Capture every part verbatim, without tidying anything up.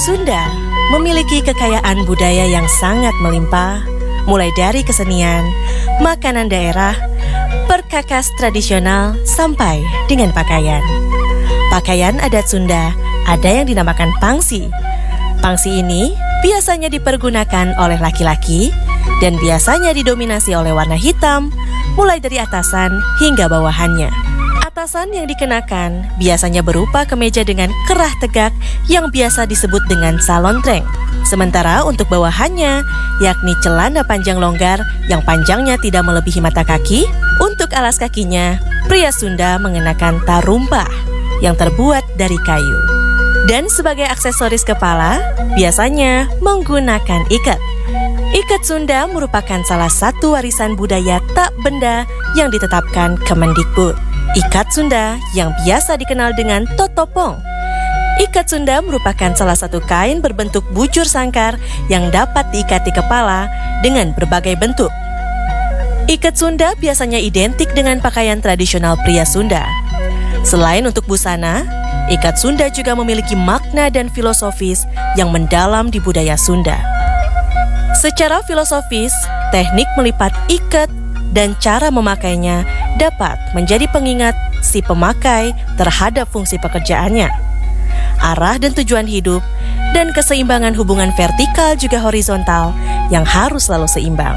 Sunda memiliki kekayaan budaya yang sangat melimpah, mulai dari kesenian, makanan daerah, perkakas tradisional, sampai dengan pakaian. Pakaian adat Sunda ada yang dinamakan pangsi. Pangsi ini biasanya dipergunakan oleh laki-laki dan biasanya didominasi oleh warna hitam, mulai dari atasan hingga bawahannya. Atasan yang dikenakan biasanya berupa kemeja dengan kerah tegak yang biasa disebut dengan salontreng. Sementara untuk bawahannya, yakni celana panjang longgar yang panjangnya tidak melebihi mata kaki, untuk alas kakinya, pria Sunda mengenakan tarumpah yang terbuat dari kayu. Dan sebagai aksesoris kepala, biasanya menggunakan ikat. Ikat Sunda merupakan salah satu warisan budaya tak benda yang ditetapkan Kemendikbud. Ikat Sunda yang biasa dikenal dengan totopong. Ikat Sunda merupakan salah satu kain berbentuk bujur sangkar yang dapat diikat di kepala dengan berbagai bentuk. Ikat Sunda biasanya identik dengan pakaian tradisional pria Sunda. Selain untuk busana, ikat Sunda juga memiliki makna dan filosofis yang mendalam di budaya Sunda. Secara filosofis, teknik melipat ikat dan cara memakainya dapat menjadi pengingat si pemakai terhadap fungsi pekerjaannya, arah dan tujuan hidup, dan keseimbangan hubungan vertikal juga horizontal yang harus selalu seimbang.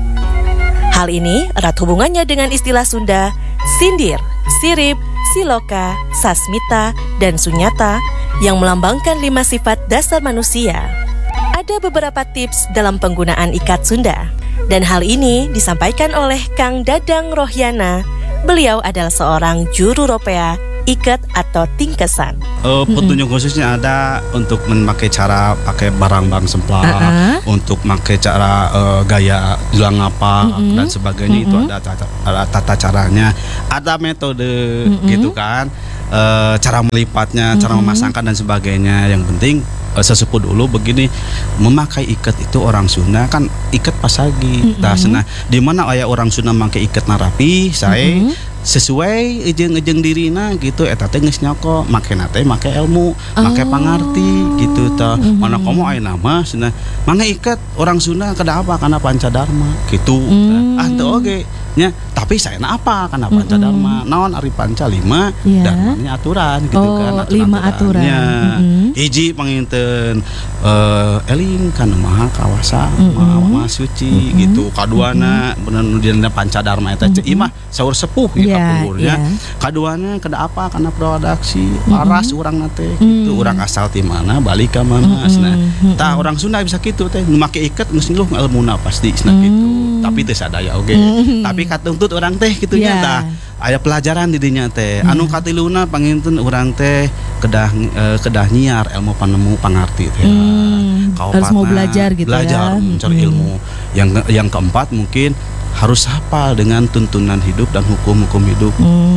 Hal ini erat hubungannya dengan istilah Sunda sindir, sirip, siloka, sasmita, dan sunyata yang melambangkan lima sifat dasar manusia. Ada beberapa tips dalam penggunaan ikat Sunda, dan hal ini disampaikan oleh Kang Dadang Rohyana. Beliau adalah seorang juru ropea ikat atau tingkesan. Uh, petunjuk khususnya ada untuk memakai cara pakai barang-barang semplak, uh-uh. untuk memakai cara uh, gaya julang apa uh-uh. dan sebagainya. Uh-uh. Itu ada tata, ada tata caranya, ada metode uh-uh. gitu kan, uh, cara melipatnya, uh-uh. cara memasangkan dan sebagainya. Yang penting uh, sesepuh dulu begini, memakai ikat itu orang Sunda kan ikat pasagi. Uh-uh. Nah, di mana ayah orang Sunda memakai ikat narapi, saya uh-uh. sesuai ejeng-ejeng dirina gitu, eta teh geus nyoko, make nate make ilmu, make oh. pangarti gitu tah. Mm-hmm. Mana komo aya nama cenah. Mangga ikat orang Sunda kada apa kana pancadharma gitu. Mm. Ah teu oge nya, tapi saena apa kana pancadharma. Mm-hmm. Naon ari panca lima yeah. dharmanya aturan gitu oh, kan, aturan lima aturan. Mm-hmm. Hiji panginten uh, eling kana maha kawasa, mm-hmm. maha, maha suci mm-hmm. gitu. Kaduana mm-hmm. bener dina pancadharma eta mm-hmm. imah saur sepuh gitu. Yeah, yeah. Kaduanya kada apa karena produksi paras mm-hmm. orang nate gitu, mm-hmm. orang asal ti mana balik ke mana mm-hmm. nah tah orang Sunda bisa gitu teh make iket geus ngiluh ngalmuna pasti cenah mm-hmm. gitu, tapi teu sadaya oge mm-hmm. tapi katuntut orang teh kitu nya yeah. tah aya pelajaran di dinya teh yeah. anu katiluna panginten orang teh kedah eh, kedah nyiar ilmu panemu pangarti teh mm. harus mau belajar gitu belajar ya mencari mm. ilmu. Yang yang keempat mungkin harus hafal dengan tuntunan hidup dan hukum-hukum hidup.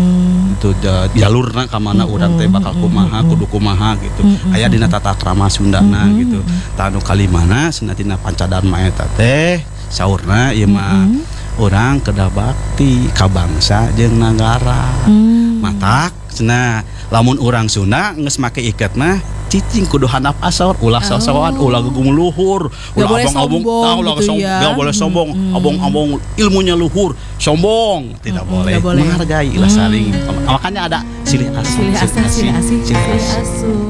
Mm. Itu jalurna ka mana mm. urang teh bakal kumaha, kudu kumaha gitu. Mm. Aya dina tata krama Sundana mm. gitu. Tah anu kalimana senatina pancadharma eta teh saurna ieu mah mm. urang kedah bakti ka bangsa jeung nagara. Mm. Matak cenah lamun urang Sunda geus make iket mah cicing kudu handap asor, ulah oh. sasawan, ulah gugum luhur, ulah abang-abang, tahu lah sombong, nggak boleh sombong, hmm. abang-abang ilmunya luhur, sombong, tidak hmm, boleh, boleh, menghargai, lah hmm. saling, makanya ada silih asuh, silih asuh, silih asuh, silih asuh.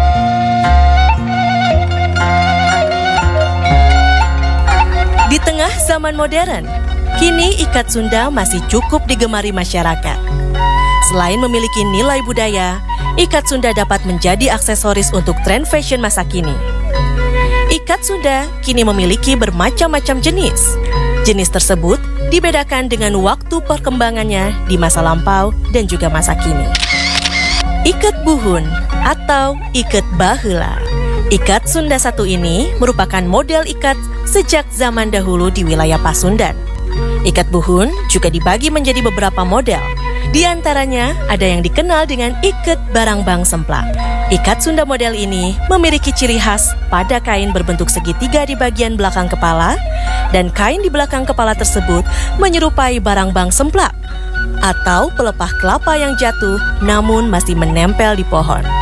Di tengah zaman modern, kini ikat Sunda masih cukup digemari masyarakat. Selain memiliki nilai budaya, ikat Sunda dapat menjadi aksesoris untuk tren fashion masa kini. Ikat Sunda kini memiliki bermacam-macam jenis. Jenis tersebut dibedakan dengan waktu perkembangannya di masa lampau dan juga masa kini. Ikat buhun atau ikat baheula. Ikat Sunda satu ini merupakan model ikat sejak zaman dahulu di wilayah Pasundan. Ikat buhun juga dibagi menjadi beberapa model. Di antaranya ada yang dikenal dengan ikat barangbang semplak. Ikat Sunda model ini memiliki ciri khas pada kain berbentuk segitiga di bagian belakang kepala, dan kain di belakang kepala tersebut menyerupai barangbang semplak atau pelepah kelapa yang jatuh namun masih menempel di pohon.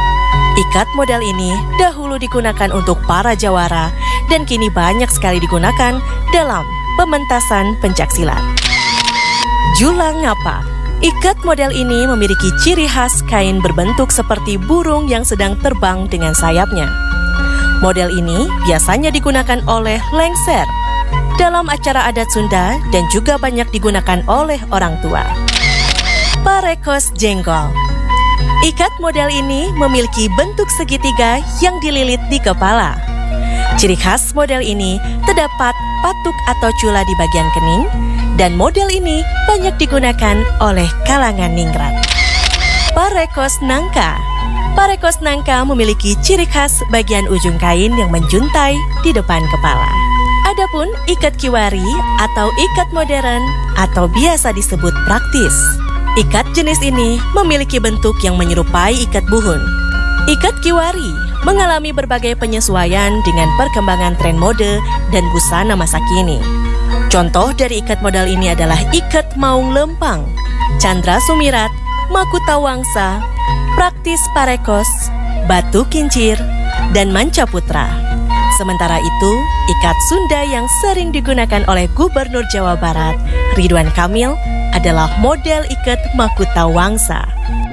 Ikat model ini dahulu digunakan untuk para jawara dan kini banyak sekali digunakan dalam pementasan pencaksilat. Jula ngapa. Ikat model ini memiliki ciri khas kain berbentuk seperti burung yang sedang terbang dengan sayapnya. Model ini biasanya digunakan oleh lengser dalam acara adat Sunda dan juga banyak digunakan oleh orang tua. Parekos jengkol. Ikat model ini memiliki bentuk segitiga yang dililit di kepala. Ciri khas model ini terdapat patuk atau cula di bagian kening, dan model ini banyak digunakan oleh kalangan ningrat. Parekos nangka. Parekos nangka memiliki ciri khas bagian ujung kain yang menjuntai di depan kepala. Adapun ikat kiwari atau ikat modern atau biasa disebut praktis. Ikat jenis ini memiliki bentuk yang menyerupai ikat buhun. Ikat kiwari mengalami berbagai penyesuaian dengan perkembangan tren mode dan busana masa kini. Contoh dari ikat model ini adalah ikat maung lempang, candra sumirat, makuta wangsa, praktis parekos, batu kincir, dan manca putra. Sementara itu, ikat Sunda yang sering digunakan oleh Gubernur Jawa Barat, Ridwan Kamil, adalah model ikat makuta wangsa.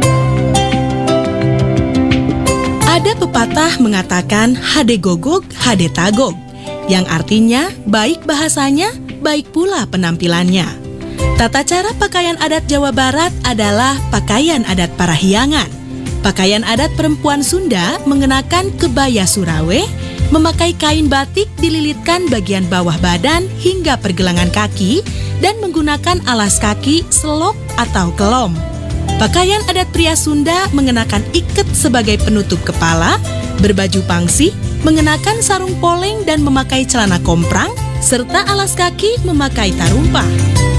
Ada pepatah mengatakan hade gogog, hade tagog, yang artinya baik bahasanya, baik pula penampilannya. Tata cara pakaian adat Jawa Barat adalah pakaian adat Parahyangan. Pakaian adat perempuan Sunda mengenakan kebaya Surawe, memakai kain batik dililitkan bagian bawah badan hingga pergelangan kaki, dan menggunakan alas kaki, selop atau kelom. Pakaian adat pria Sunda mengenakan iket sebagai penutup kepala, berbaju pangsi, mengenakan sarung poleng dan memakai celana komprang, serta alas kaki memakai tarumpah.